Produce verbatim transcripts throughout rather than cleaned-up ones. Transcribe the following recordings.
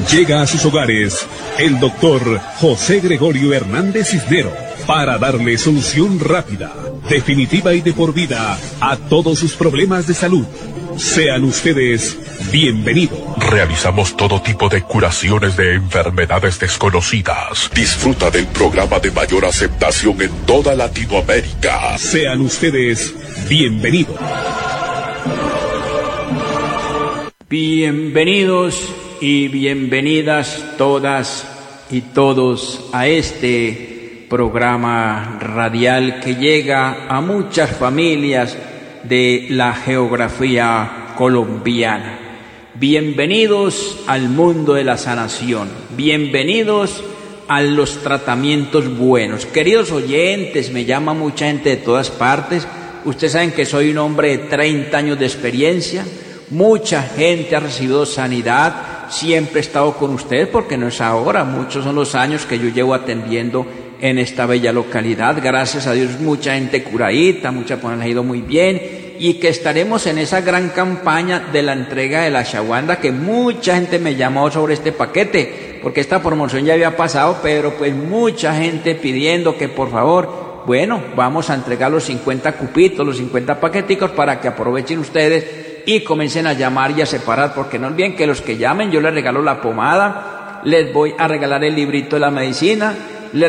Llega a sus hogares el doctor José Gregorio Hernández Cisnero para darle solución rápida, definitiva y de por vida a todos sus problemas de salud. Sean ustedes bienvenidos. Realizamos todo tipo de curaciones de enfermedades desconocidas. Disfruta del programa de mayor aceptación en toda Latinoamérica. Sean ustedes bienvenidos. Bienvenidos y bienvenidas todas y todos a este programa radial que llega a muchas familias de la geografía colombiana. Bienvenidos al mundo de la sanación, bienvenidos a los tratamientos buenos. Queridos oyentes, me llama mucha gente de todas partes. Ustedes saben que soy un hombre de treinta años de experiencia. Mucha gente ha recibido sanidad, siempre he estado con ustedes porque no es ahora, muchos son los años que yo llevo atendiendo en esta bella localidad. Gracias a Dios mucha gente curadita, muchas personas han ido muy bien y que estaremos en esa gran campaña de la entrega de la ashawanda, que mucha gente me llamó sobre este paquete porque esta promoción ya había pasado, pero pues mucha gente pidiendo que por favor, bueno, vamos a entregar los cincuenta cupitos, los cincuenta paqueticos para que aprovechen ustedes y comiencen a llamar y a separar, porque no olviden que los que llamen yo les regalo la pomada, les voy a regalar el librito de la medicina, les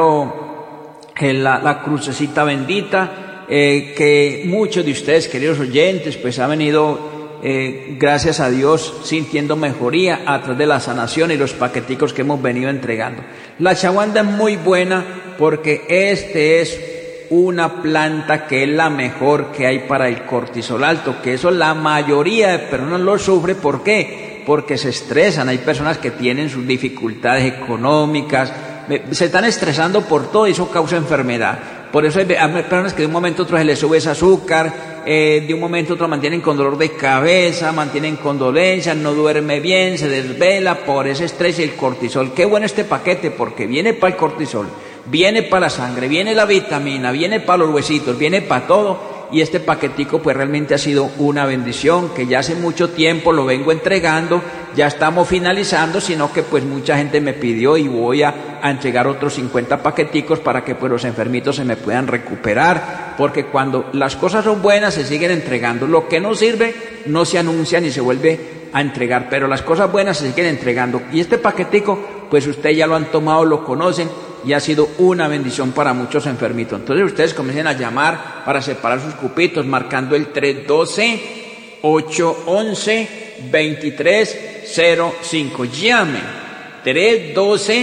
regalo la, la crucecita bendita, eh, que muchos de ustedes, queridos oyentes, pues han venido, eh, gracias a Dios, sintiendo mejoría a través de la sanación y los paqueticos que hemos venido entregando. La ashawanda es muy buena porque este es una planta que es la mejor que hay para el cortisol alto, que eso la mayoría de personas lo sufre. ¿Por qué? Porque se estresan. Hay personas que tienen sus dificultades económicas, se están estresando por todo y eso causa enfermedad. Por eso hay personas que de un momento a otro se les sube ese azúcar, eh, de un momento a otro mantienen con dolor de cabeza, mantienen con dolencias, no duerme bien, se desvela por ese estrés y el cortisol. Qué bueno este paquete porque viene para el cortisol, viene para la sangre, viene la vitamina, viene para los huesitos, viene para todo. Y este paquetico pues realmente ha sido una bendición, que ya hace mucho tiempo lo vengo entregando, ya estamos finalizando, sino que pues mucha gente me pidió y voy a, a entregar otros cincuenta paqueticos para que pues los enfermitos se me puedan recuperar, porque cuando las cosas son buenas se siguen entregando, lo que no sirve no se anuncia ni se vuelve a entregar, pero las cosas buenas se siguen entregando. Y este paquetico pues ustedes ya lo han tomado, lo conocen, y ha sido una bendición para muchos enfermitos. Entonces ustedes comiencen a llamar para separar sus cupitos marcando el tres uno dos, ocho uno uno, dos tres cero cinco. Llamen tres uno dos,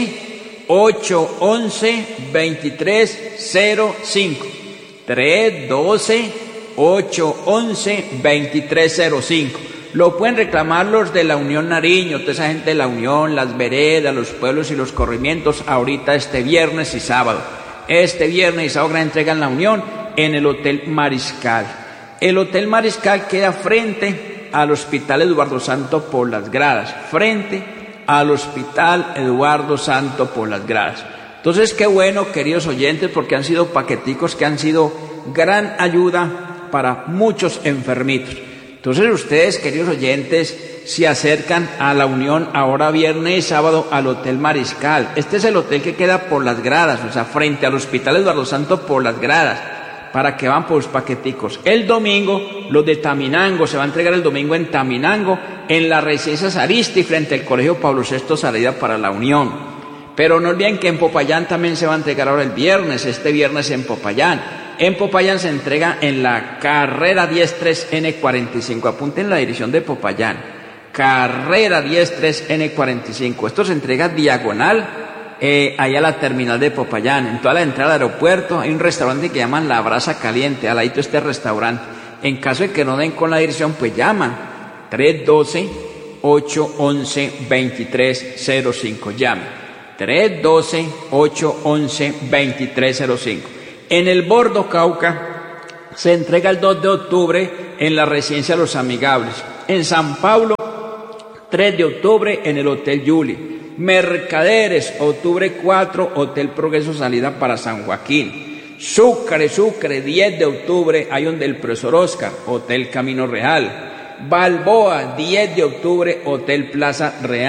ocho uno uno, dos tres cero cinco. tres uno dos, ocho uno uno, dos tres cero cinco. Lo pueden reclamar los de la Unión Nariño, toda esa gente de la Unión, las veredas, los pueblos y los corregimientos, ahorita este viernes y sábado. Este viernes y sábado gran entrega en la Unión en el Hotel Mariscal. El Hotel Mariscal queda frente al Hospital Eduardo Santo por las Gradas, frente al Hospital Eduardo Santo por las Gradas. Entonces, qué bueno, queridos oyentes, porque han sido paqueticos que han sido gran ayuda para muchos enfermitos. Entonces ustedes, queridos oyentes, se acercan a la Unión ahora viernes y sábado al Hotel Mariscal. Este es el hotel que queda por las Gradas, o sea, frente al Hospital Eduardo Santo por las Gradas, para que van por los paqueticos. El domingo, los de Taminango, se va a entregar el domingo en Taminango, en la residencia Saristi, frente al Colegio Pablo sexto, salida para la Unión. Pero no olviden que en Popayán también se va a entregar ahora el viernes, este viernes en Popayán. En Popayán se entrega en la carrera diez tres N cuarenta y cinco. Apunten la dirección de Popayán. Carrera diez tres N cuarenta y cinco. Esto se entrega diagonal eh, allá a la terminal de Popayán. En toda la entrada del aeropuerto hay un restaurante que llaman La Brasa Caliente. Al ladito este restaurante. En caso de que no den con la dirección, pues llaman. tres uno dos, ocho uno uno, dos tres cero cinco. Llamen. tres uno dos, ocho uno uno, dos tres cero cinco. En el Bordo Cauca se entrega el dos de octubre en la residencia Los Amigables. En San Pablo, tres de octubre en el Hotel Yuli. Mercaderes, octubre cuatro, Hotel Progreso, salida para San Joaquín. Sucre, Sucre, diez de octubre, hay donde el profesor Oscar, Hotel Camino Real. Balboa, diez de octubre, Hotel Plaza Real.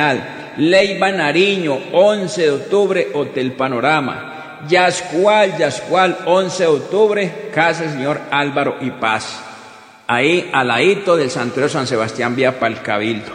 Leiva Nariño, once de octubre, Hotel Panorama. Yascual, Yascual, once de octubre, Casa del Señor Álvaro y Paz. Ahí, al ladito del Santuario San Sebastián, vía para el Cabildo.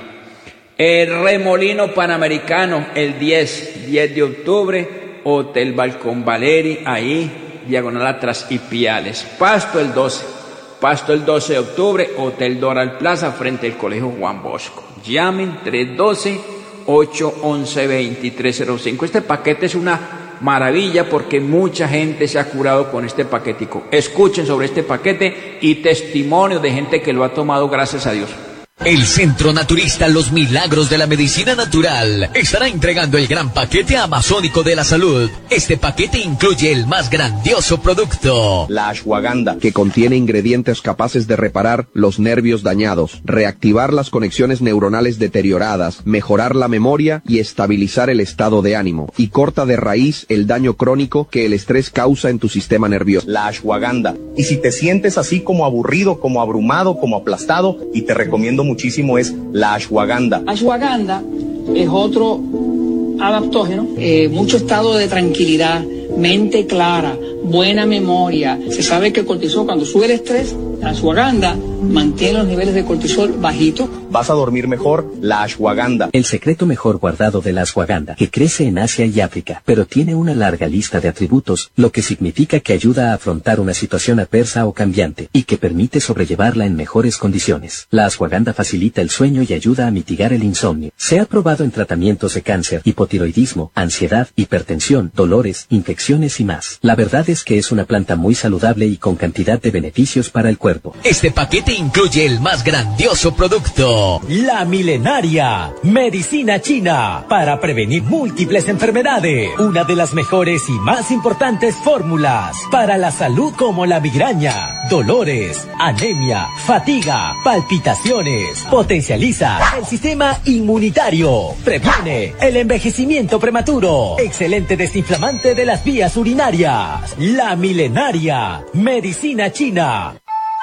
El Remolino Panamericano, el diez, diez de octubre, Hotel Balcón Valeri, ahí, diagonal atrás Ipiales. Pasto el doce, Pasto el doce de octubre, Hotel Doral Plaza, frente al Colegio Juan Bosco. Llamen tres uno dos, ocho uno uno, dos tres cero cinco. Este paquete es una maravilla porque mucha gente se ha curado con este paquetico. Escuchen sobre este paquete y testimonios de gente que lo ha tomado, gracias a Dios. El Centro Naturista Los Milagros de la Medicina Natural estará entregando el gran paquete amazónico de la salud. Este paquete incluye el más grandioso producto, la ashwagandha, que contiene ingredientes capaces de reparar los nervios dañados, reactivar las conexiones neuronales deterioradas, mejorar la memoria y estabilizar el estado de ánimo, y corta de raíz el daño crónico que el estrés causa en tu sistema nervioso. La ashwagandha. Y si te sientes así como aburrido, como abrumado, como aplastado, y te recomiendo muchísimo es la ashwagandha. Ashwagandha es otro adaptógeno, eh, mucho estado de tranquilidad, mente clara, buena memoria. Se sabe que el cortisol, cuando sube el estrés, la ashwagandha mantiene los niveles de cortisol bajitos. Vas a dormir mejor, la ashwagandha. El secreto mejor guardado de la ashwagandha, que crece en Asia y África, pero tiene una larga lista de atributos, lo que significa que ayuda a afrontar una situación adversa o cambiante, y que permite sobrellevarla en mejores condiciones. La ashwagandha facilita el sueño y ayuda a mitigar el insomnio. Se ha probado en tratamientos de cáncer, hipotiroidismo, ansiedad, hipertensión, dolores, infecciones y más. La verdad es que es una planta muy saludable y con cantidad de beneficios para el cuerpo. Este paquete incluye el más grandioso producto, la milenaria medicina china para prevenir múltiples enfermedades. Una de las mejores y más importantes fórmulas para la salud, como la migraña, dolores, anemia, fatiga, palpitaciones. Potencializa el sistema inmunitario. Previene el envejecimiento prematuro. Excelente desinflamante de las vías urinarias. La milenaria medicina china.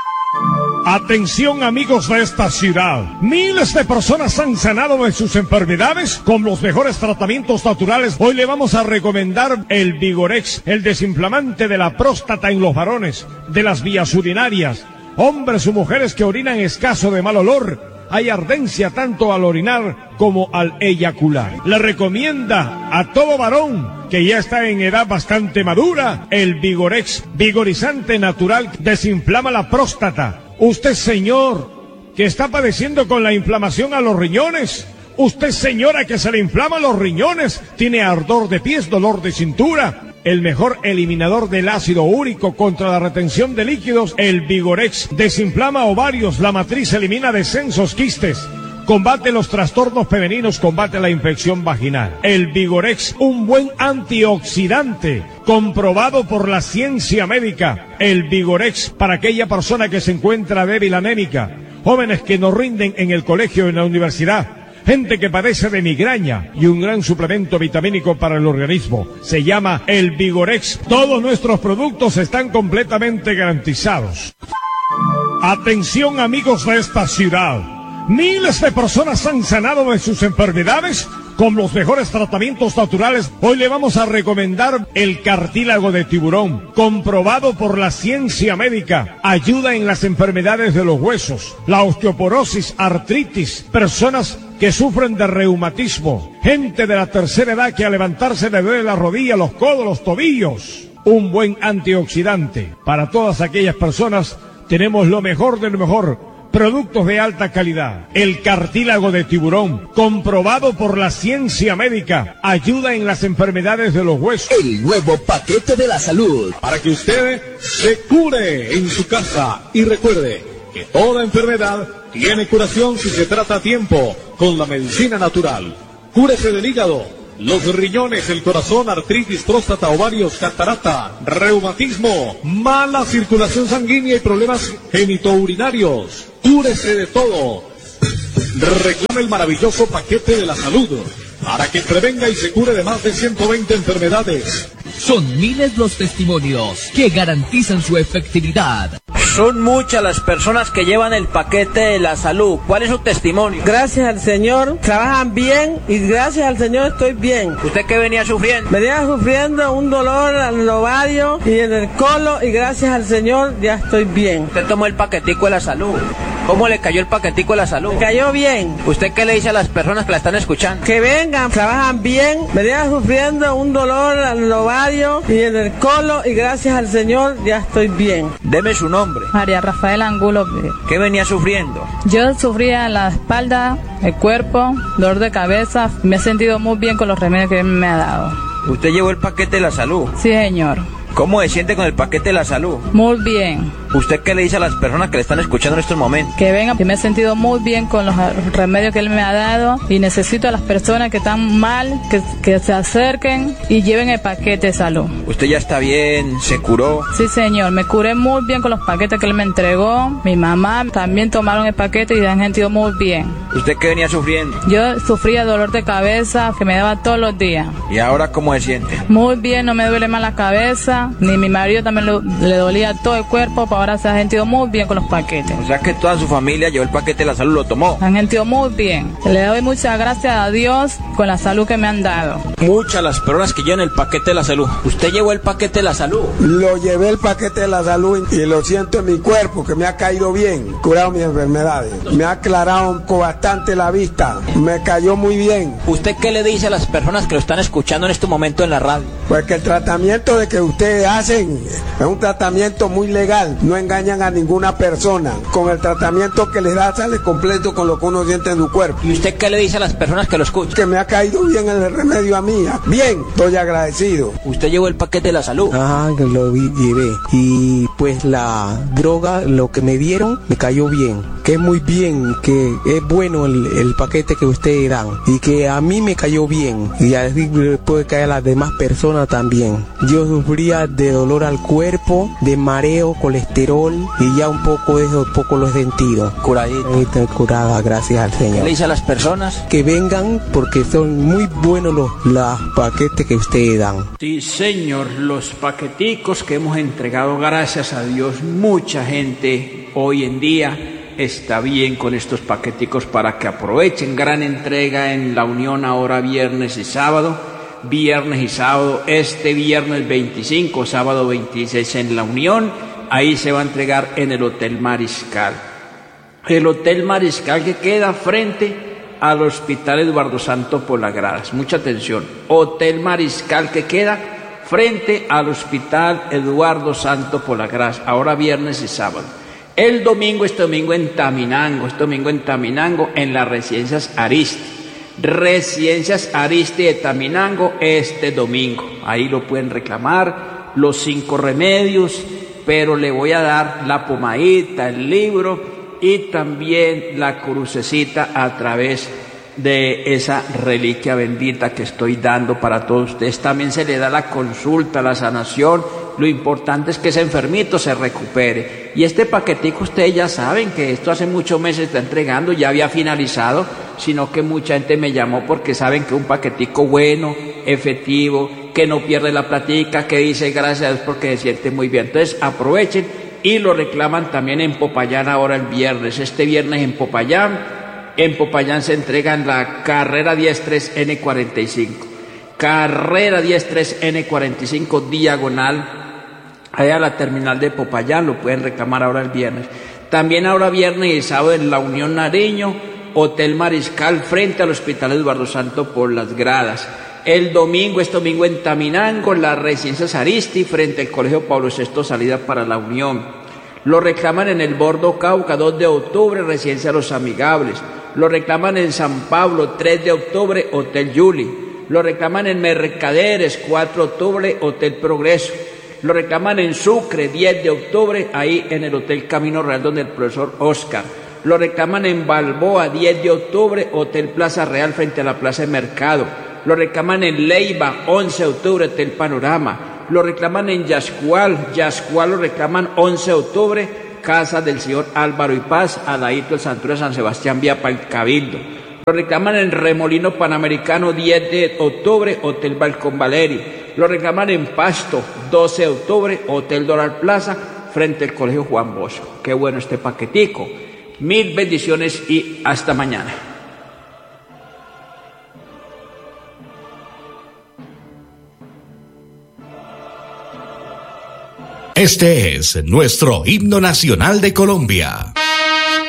Atención, amigos de esta ciudad. Miles de personas han sanado de sus enfermedades con los mejores tratamientos naturales. Hoy le vamos a recomendar el Vigorex, el desinflamante de la próstata en los varones, de las vías urinarias, hombres o mujeres que orinan escaso de mal olor. Hay ardencia tanto al orinar como al eyacular. Le recomienda a todo varón que ya está en edad bastante madura el Vigorex, vigorizante natural, desinflama la próstata. Usted, señor, que está padeciendo con la inflamación a los riñones. Usted, señora, que se le inflaman los riñones, tiene ardor de pies, dolor de cintura. El mejor eliminador del ácido úrico contra la retención de líquidos, el Vigorex, desinflama ovarios, la matriz, elimina descensos, quistes. Combate los trastornos femeninos, combate la infección vaginal. El Vigorex, un buen antioxidante, comprobado por la ciencia médica. El Vigorex, para aquella persona que se encuentra débil anémica, jóvenes que no rinden en el colegio o en la universidad, gente que padece de migraña, y un gran suplemento vitamínico para el organismo. Se llama el Vigorex. Todos nuestros productos están completamente garantizados. Atención, amigos de esta ciudad. Miles de personas han sanado de sus enfermedades con los mejores tratamientos naturales. Hoy le vamos a recomendar el cartílago de tiburón, comprobado por la ciencia médica. Ayuda en las enfermedades de los huesos, la osteoporosis, artritis, personas que sufren de reumatismo, gente de la tercera edad que al levantarse le duele la rodilla, los codos, los tobillos. Un buen antioxidante. Para todas aquellas personas tenemos lo mejor de lo mejor. Productos de alta calidad. El cartílago de tiburón, comprobado por la ciencia médica, ayuda en las enfermedades de los huesos. El nuevo paquete de la salud, para que usted se cure en su casa. Y recuerde que toda enfermedad tiene curación si se trata a tiempo con la medicina natural. Cúrese del hígado, los riñones, el corazón, artritis, próstata, ovarios, catarata, reumatismo, mala circulación sanguínea y problemas genitourinarios. Cúrese de todo. Reclame el maravilloso paquete de la salud para que prevenga y se cure de más de ciento veinte enfermedades. Son miles los testimonios que garantizan su efectividad. Son muchas las personas que llevan el paquete de la salud. ¿Cuál es su testimonio? Gracias al Señor, trabajan bien y gracias al Señor estoy bien. ¿Usted qué venía sufriendo? Venía sufriendo un dolor en el ovario y en el colon y gracias al Señor ya estoy bien. Usted tomó el paquetico de la salud. ¿Cómo le cayó el paquetico de la salud? Me cayó bien. ¿Usted qué le dice a las personas que la están escuchando? Que vengan, trabajan bien. Venía sufriendo un dolor en el ovario y en el colon y gracias al Señor ya estoy bien. Deme su nombre. María Rafael Angulo. ¿Qué venía sufriendo? Yo sufría la espalda, el cuerpo, dolor de cabeza. Me he sentido muy bien con los remedios que me ha dado. ¿Usted llevó el paquete de la salud? Sí, señor. ¿Cómo se siente con el paquete de la salud? Muy bien. ¿Usted qué le dice a las personas que le están escuchando en estos momentos? Que vengan, que me he sentido muy bien con los remedios que él me ha dado y necesito a las personas que están mal, que, que se acerquen y lleven el paquete de salud. ¿Usted ya está bien? ¿Se curó? Sí, señor, me curé muy bien con los paquetes que él me entregó. Mi mamá también tomaron el paquete y se han sentido muy bien. ¿Usted qué venía sufriendo? Yo sufría dolor de cabeza que me daba todos los días. ¿Y ahora cómo se siente? Muy bien, no me duele más la cabeza, ni mi marido también lo, le dolía todo el cuerpo, pero ahora se ha sentido muy bien con los paquetes. O sea que toda su familia llevó el paquete de la salud, lo tomó. Se han sentido muy bien. Le doy muchas gracias a Dios con la salud que me han dado. Muchas las personas que llevan el paquete de la salud. ¿Usted llevó el paquete de la salud? Lo llevé el paquete de la salud y lo siento en mi cuerpo, que me ha caído bien, curado mis enfermedades. Me ha aclarado con bastante la vista, me cayó muy bien. ¿Usted qué le dice a las personas que lo están escuchando en este momento en la radio? Pues que el tratamiento de que ustedes hacen es un tratamiento muy legal, no engañan a ninguna persona. Con el tratamiento que les da sale completo con lo que uno siente en su cuerpo. ¿Y usted qué le dice a las personas que lo escuchan? Que me ha caído bien el remedio a mí. Bien, estoy agradecido. ¿Usted llevó el paquete de la salud? Ah, lo llevé. Y pues la droga, lo que me dieron, me cayó bien. Que es muy bien, que es bueno el, el paquete que ustedes dan. Y que a mí me cayó bien. Y así puede caer a las demás personas también. Yo sufría de dolor al cuerpo, de mareo, colesterol y ya un poco de eso, poco los sentidos. Curadita. Curada, gracias al Señor. ¿Qué le dice a las personas? Que vengan porque son muy buenos los, los paquetes que ustedes dan. Sí, señor, los paqueticos que hemos entregado, gracias a Dios, mucha gente hoy en día está bien con estos paqueticos para que aprovechen. Gran entrega en la Unión ahora viernes y sábado. Viernes y sábado, este viernes veinticinco, sábado veintiséis en la Unión, ahí se va a entregar en el Hotel Mariscal. El Hotel Mariscal que queda frente al Hospital Eduardo Santo por las Gradas. Mucha atención, Hotel Mariscal que queda frente al Hospital Eduardo Santo por las Gradas, ahora viernes y sábado. El domingo, este domingo en Taminango, este domingo en Taminango, en las residencias Ariste. Residencias Ariste de Taminango este domingo. Ahí lo pueden reclamar, los cinco remedios, pero le voy a dar la pomadita, el libro y también la crucecita a través de esa reliquia bendita que estoy dando para todos ustedes. También se le da la consulta, la sanación. Lo importante es que ese enfermito se recupere. Y este paquetico, ustedes ya saben que esto hace muchos meses está entregando, ya había finalizado, sino que mucha gente me llamó porque saben que un paquetico bueno, efectivo, que no pierde la platica, que dice gracias a Dios porque se siente muy bien. Entonces aprovechen y lo reclaman también en Popayán ahora el viernes. Este viernes en Popayán, en Popayán se entrega en la carrera diez tres N cuarenta y cinco. Carrera diez tres N cuarenta y cinco diagonal allá a la terminal de Popayán, lo pueden reclamar ahora el viernes. También ahora viernes y sábado en la Unión Nariño, Hotel Mariscal frente al Hospital Eduardo Santo por las Gradas. El domingo, este domingo en Taminango, la residencia Aristi frente al Colegio Pablo sexto, salida para la Unión. Lo reclaman en el Bordo Cauca, dos de octubre, residencia Los Amigables. Lo reclaman en San Pablo, tres de octubre, Hotel Yuli. Lo reclaman en Mercaderes, cuatro de octubre, Hotel Progreso. Lo reclaman en Sucre, diez de octubre, ahí en el Hotel Camino Real, donde el profesor Oscar. Lo reclaman en Balboa, diez de octubre, Hotel Plaza Real, frente a la Plaza de Mercado. Lo reclaman en Leiva, once de octubre, Hotel Panorama. Lo reclaman en Yascual, Yascual lo reclaman once de octubre, Casa del señor Álvaro y Paz, al ladito del Santuario de San Sebastián, vía para el Cabildo. Lo reclaman en Remolino Panamericano, diez de octubre, Hotel Balcón Valeri. Lo reclaman en Pasto, doce de octubre, Hotel Doral Plaza, frente al Colegio Juan Bosco. Qué bueno este paquetico. Mil bendiciones y hasta mañana. Este es nuestro himno nacional de Colombia.